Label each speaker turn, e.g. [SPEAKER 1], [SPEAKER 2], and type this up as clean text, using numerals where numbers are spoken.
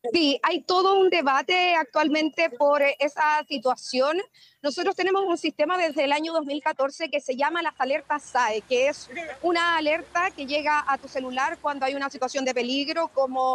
[SPEAKER 1] Sí, hay todo un debate actualmente por esa situación. Nosotros tenemos un sistema desde el año 2014 que se llama las alertas SAE, que es una alerta que llega a tu celular cuando hay una situación de peligro, como